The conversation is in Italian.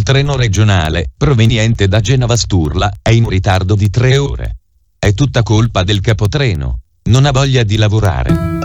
treno regionale, proveniente da Genova Sturla, è in ritardo di 3 ore. È tutta colpa del capotreno. Non ha voglia di lavorare.